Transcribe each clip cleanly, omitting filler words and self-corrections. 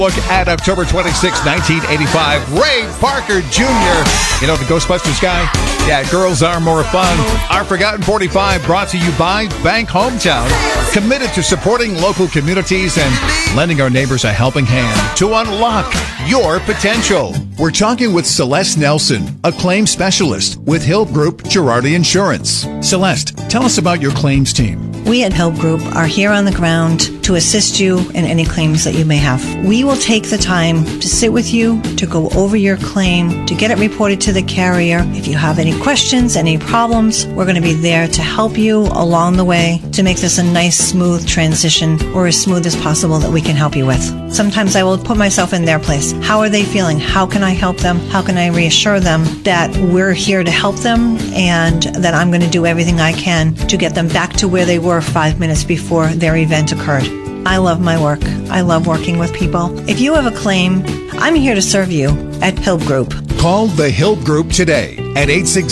Look at October 26, 1985. Ray Parker Jr. You know the Ghostbusters guy? Yeah, girls are more fun. Our Forgotten 45 brought to you by Bank Hometown. Committed to supporting local communities and lending our neighbors a helping hand to unlock your potential. We're talking with Celeste Nelson, a claims specialist with Hill Group Girardi Insurance. Celeste, tell us about your claims team. We at Hill Group are here on the ground to assist you in any claims that you may have. We will take the time to sit with you, to go over your claim, to get it reported to the carrier. If you have any questions, any problems, we're going to be there to help you along the way to make this a nice, smooth transition, or as smooth as possible that we can help you with. Sometimes I will put myself in their place. How are they feeling? How can I help them? How can I reassure them that we're here to help them and that I'm going to do everything I can to get them back to where they were 5 minutes before their event occurred. I love my work. I love working with people. If you have a claim, I'm here to serve you at Hill Group. Call the Hill Group today at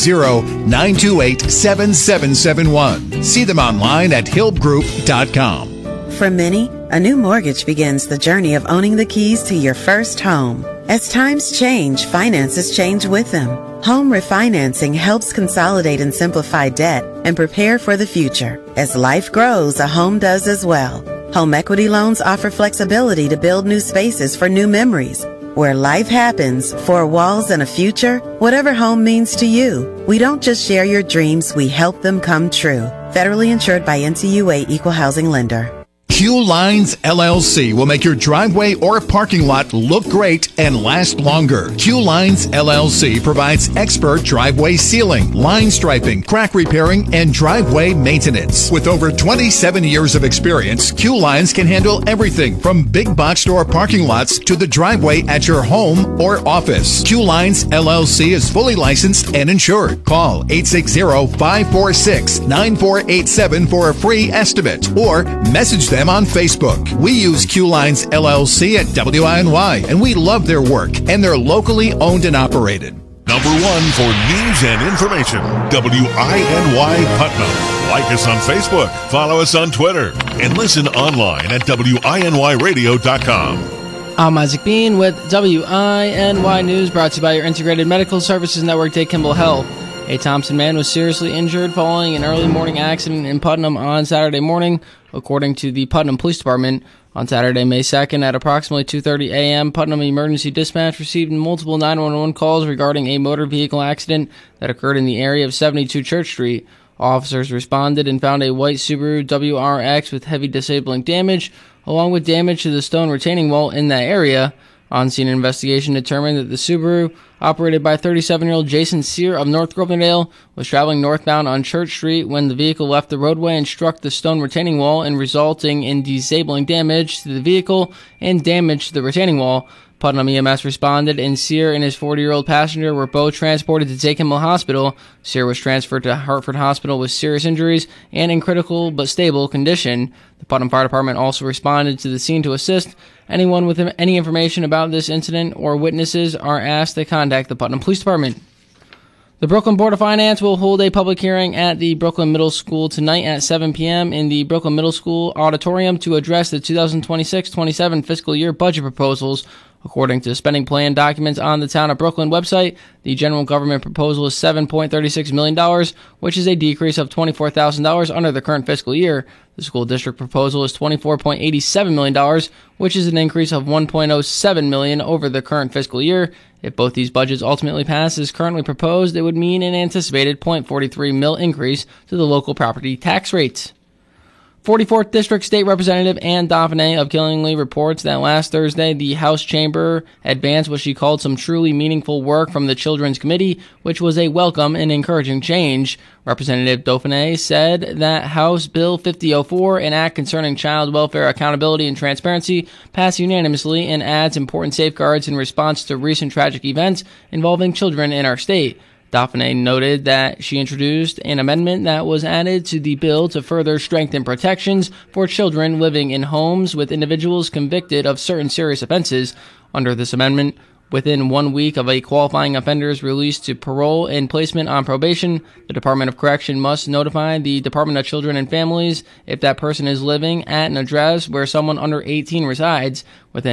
860-928-7771. See them online at hillgroup.com. For many, a new mortgage begins the journey of owning the keys to your first home. As times change, finances change with them. Home refinancing helps consolidate and simplify debt and prepare for the future. As life grows, a home does as well. Home equity loans offer flexibility to build new spaces for new memories. Where life happens, four walls and a future, whatever home means to you. We don't just share your dreams, we help them come true. Federally insured by NCUA Equal Housing Lender. Q Lines LLC will make your driveway or parking lot look great and last longer. Q Lines LLC provides expert driveway sealing, line striping, crack repairing, and driveway maintenance. With over 27 years of experience, Q Lines can handle everything from big box store parking lots to the driveway at your home or office. Q Lines LLC is fully licensed and insured. Call 860-546-9487 for a free estimate or message them on Facebook. We use Q Lines LLC at WINY, and we love their work, and they're locally owned and operated. Number one for news and information, WINY Putnam. Like us on Facebook, follow us on Twitter, and listen online at WINYradio.com. I'm Isaac Bean with WINY News, brought to you by your Integrated Medical Services Network, Dade Kimball Health. A Thompson man was seriously injured following an early morning accident in Putnam on Saturday morning, according to the Putnam Police Department. On Saturday, May 2nd, at approximately 2:30 a.m., Putnam Emergency Dispatch received multiple 911 calls regarding a motor vehicle accident that occurred in the area of 72 Church Street. Officers responded and found a white Subaru WRX with heavy disabling damage, along with damage to the stone retaining wall in that area. On-scene investigation determined that the Subaru, operated by 37-year-old Jason Sear of North Grovendale, was traveling northbound on Church Street when the vehicle left the roadway and struck the stone retaining wall, and resulting in disabling damage to the vehicle and damage to the retaining wall. Putnam EMS responded, and Sear and his 40-year-old passenger were both transported to Dade Kimball Hospital. Sear was transferred to Hartford Hospital with serious injuries and in critical but stable condition. The Putnam Fire Department also responded to the scene to assist. Anyone with any information about this incident or witnesses are asked to contact the Putnam Police Department. The Brooklyn Board of Finance will hold a public hearing at the Brooklyn Middle School tonight at 7 p.m. in the Brooklyn Middle School auditorium to address the 2026-27 fiscal year budget proposals. According to spending plan documents on the Town of Brooklyn website, the general government proposal is $7.36 million, which is a decrease of $24,000 under the current fiscal year. The school district proposal is $24.87 million, which is an increase of $1.07 million over the current fiscal year. If both these budgets ultimately pass as currently proposed, it would mean an anticipated $0.43 mil increase to the local property tax rates. 44th District State Representative Ann Dauphinais of Killingly reports that last Thursday, the House chamber advanced what she called some truly meaningful work from the Children's Committee, which was a welcome and encouraging change. Representative Dauphinais said that House Bill 5004, an act concerning child welfare accountability and transparency, passed unanimously and adds important safeguards in response to recent tragic events involving children in our state. Dauphinais noted that she introduced an amendment that was added to the bill to further strengthen protections for children living in homes with individuals convicted of certain serious offenses. Under this amendment, within 1 week of a qualifying offender's release to parole and placement on probation, the Department of Correction must notify the Department of Children and Families if that person is living at an address where someone under 18 resides. Within